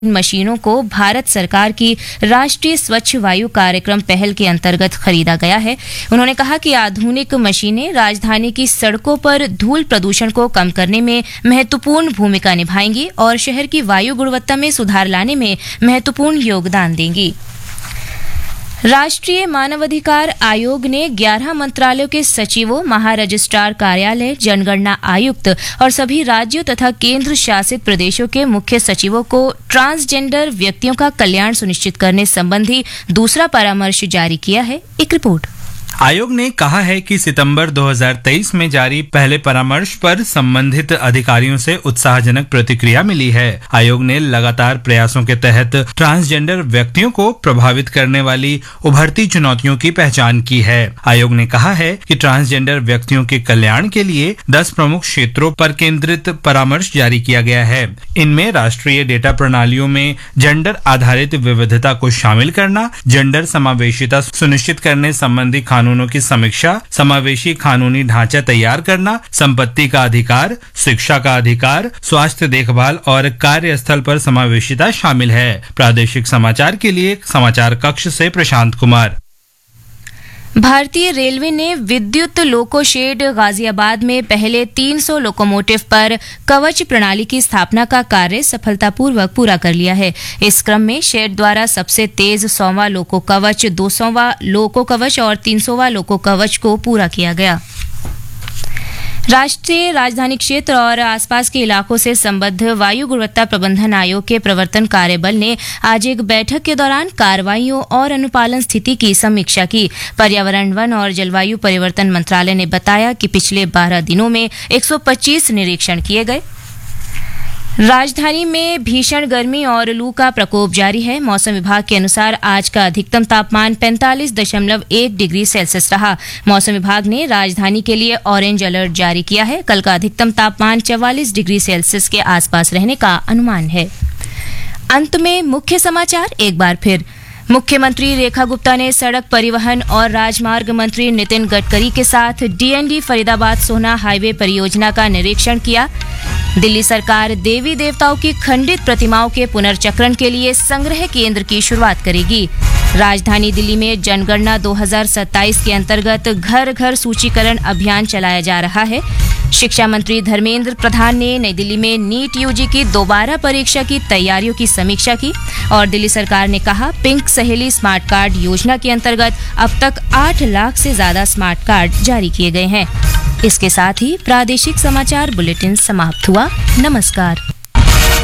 मशीनों को भारत सरकार की राष्ट्रीय स्वच्छ वायु कार्यक्रम पहल के अंतर्गत खरीदा गया है। उन्होंने कहा कि आधुनिक मशीनें राजधानी की सड़कों पर धूल प्रदूषण को कम करने में महत्वपूर्ण भूमिका निभाएंगी और शहर की वायु गुणवत्ता में सुधार लाने में महत्वपूर्ण योगदान देंगी। राष्ट्रीय मानवाधिकार आयोग ने 11 मंत्रालयों के सचिवों, महारजिस्ट्रार कार्यालय, जनगणना आयुक्त और सभी राज्यों तथा केंद्र शासित प्रदेशों के मुख्य सचिवों को ट्रांसजेंडर व्यक्तियों का कल्याण सुनिश्चित करने संबंधी दूसरा परामर्श जारी किया है। एक रिपोर्ट। आयोग ने कहा है कि सितंबर 2023 में जारी पहले परामर्श पर संबंधित अधिकारियों से उत्साहजनक प्रतिक्रिया मिली है। आयोग ने लगातार प्रयासों के तहत ट्रांसजेंडर व्यक्तियों को प्रभावित करने वाली उभरती चुनौतियों की पहचान की है। आयोग ने कहा है कि ट्रांसजेंडर व्यक्तियों के कल्याण के लिए 10 प्रमुख क्षेत्रों पर केंद्रित परामर्श जारी किया गया है। इनमें राष्ट्रीय डेटा प्रणालियों में जेंडर आधारित विविधता को शामिल करना, जेंडर समावेशिता सुनिश्चित करने संबंधी कानूनों की समीक्षा, समावेशी कानूनी ढांचा तैयार करना, संपत्ति का अधिकार, शिक्षा का अधिकार, स्वास्थ्य देखभाल और कार्यस्थल पर समावेशिता शामिल है। प्रादेशिक समाचार के लिए समाचार कक्ष से प्रशांत कुमार। भारतीय रेलवे ने विद्युत लोको शेड गाजियाबाद में पहले 300 लोकोमोटिव पर कवच प्रणाली की स्थापना का कार्य सफलतापूर्वक पूरा कर लिया है। इस क्रम में शेड द्वारा सबसे तेज 100वां लोको कवच, 200वां लोको कवच और 300वां लोको कवच को पूरा किया गया। राष्ट्रीय राजधानी क्षेत्र और आसपास के इलाकों से संबद्ध वायु गुणवत्ता प्रबंधन आयोग के प्रवर्तन कार्यबल ने आज एक बैठक के दौरान कार्रवाइयों और अनुपालन स्थिति की समीक्षा की। पर्यावरण, वन और जलवायु परिवर्तन मंत्रालय ने बताया कि पिछले 12 दिनों में 125 निरीक्षण किए गए। राजधानी में भीषण गर्मी और लू का प्रकोप जारी है। मौसम विभाग के अनुसार आज का अधिकतम तापमान 45.1 डिग्री सेल्सियस रहा। मौसम विभाग ने राजधानी के लिए ऑरेंज अलर्ट जारी किया है। कल का अधिकतम तापमान 44 डिग्री सेल्सियस के आसपास रहने का अनुमान है। अंत में मुख्य समाचार एक बार फिर। मुख्यमंत्री रेखा गुप्ता ने सड़क परिवहन और राजमार्ग मंत्री नितिन गडकरी के साथ डीएनडी फरीदाबाद सोहना हाईवे परियोजना का निरीक्षण किया। दिल्ली सरकार देवी देवताओं की खंडित प्रतिमाओं के पुनर्चक्रण के लिए संग्रह केंद्र की शुरुआत करेगी। राजधानी दिल्ली में जनगणना 2027 के अंतर्गत घर घर सूचीकरण अभियान चलाया जा रहा है। शिक्षा मंत्री धर्मेंद्र प्रधान ने नई दिल्ली में नीट यूजी की दोबारा परीक्षा की तैयारियों की समीक्षा की और दिल्ली सरकार ने कहा पिंक सहेली स्मार्ट कार्ड योजना के अंतर्गत अब तक 8 लाख से ज्यादा स्मार्ट कार्ड जारी किए गए हैं। इसके साथ ही प्रादेशिक समाचार बुलेटिन समाप्त हुआ। नमस्कार।